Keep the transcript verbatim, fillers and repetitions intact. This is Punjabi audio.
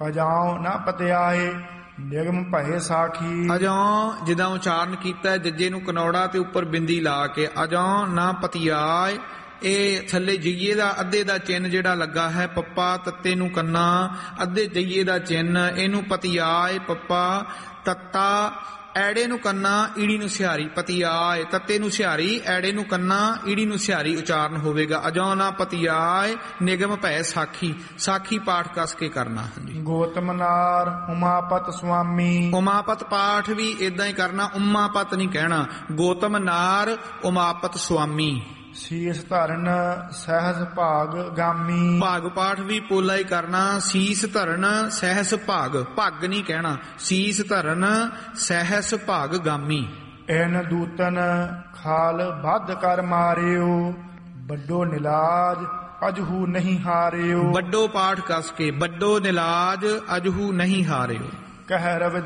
ਅਜਾਉ ਨਾ ਪਤਿਆਏ ਨਿਗਮ ਭਏ ਸਾਖੀ। ਅਜੋਂ ਜਿੱਦਾਂ ਉਚਾਰਨ ਕੀਤਾ ਜੱਜੇ ਨੂੰ ਕਨੌੜਾ ਤੇ ਉੱਪਰ ਬਿੰਦੀ ਲਾ ਕੇ ਅਜੋਂ ਨਾ ਪਤਿਆਏ, ਇਹ ਥੱਲੇ ਜਈਏ ਦਾ ਅੱਧੇ ਦਾ ਚਿੰਨ ਜਿਹੜਾ ਲੱਗਾ ਹੈ ਪੱਪਾ ਤੱਤੇ ਨੂੰ ਕੰਨਾ ਅੱਧੇ ਜਈਏ ਦਾ ਚਿੰਨ, ਇਹਨੂੰ ਪਤਿਆਏ ਪੱਪਾ ਤੱਤਾ ਐੜੇ ਨੂੰ ਕੰਨਾ ਈੜੀ ਨੂੰ ਸਿਹਾਰੀ, ਪਤਿਆਏ ਤੱਤੇ ਨੂੰ ਸਿਹਾਰੀ ਐੜੇ ਨੂੰ ਕੰਨਾ ਈੜੀ ਨੂੰ ਸਿਹਾਰੀ ਉਚਾਰਨ ਹੋਵੇਗਾ। ਅਜੋਂ ਨਾ ਪਤਿਆਏ ਨਿਗਮ ਭੈ ਸਾਖੀ, ਸਾਖੀ ਪਾਠ ਕਸ ਕੇ ਕਰਨਾ। ਹਾਂਜੀ। ਗੋਤਮ ਨਾਰ ਉਮਾਪਤ ਸੁਆਮੀ। ਉਮਾਪਤ ਪਾਠ ਵੀ ਏਦਾਂ ਹੀ ਕਰਨਾ, ਉਮਾਪਤ ਨਹੀਂ ਕਹਿਣਾ। ਗੋਤਮ ਨਾਰ ਉਮਾਪਤ ਸੁਆਮੀ। ਸੀਸ ਧਰਨ ਸਹਿਜ ਭਾਗ ਗਾਮੀ। ਭਾਗ ਪਾਠ ਵੀ ਪੋਲਾ ਹੀ ਕਰਨਾ। ਸੀਸ ਧਰਨ ਸਹਿਸ ਭਾਗ, ਭੱਗ ਨਹੀਂ ਕਹਿਣਾ। ਸੀਸ ਧਰਨ ਸਹਿਸ ਭਾਗ ਗਾਮੀ। ਐਨ ਦੂਤਨ ਖਾਲ ਬੱਧ ਕਰ ਮਾਰਿਓ ਵੱਡੋ ਨਿਲਾਜ ਅਜਹੂ ਨਹੀਂ ਹਾਰਿਓ। ਵੱਡੋ ਪਾਠ ਕਸ ਕੇ ਵੱਡੋ ਨਿਲਾਜ ਅਜਹੂ ਨਹੀਂ ਹਾਰਿਓ। ਕਹਿ ਰਵਿ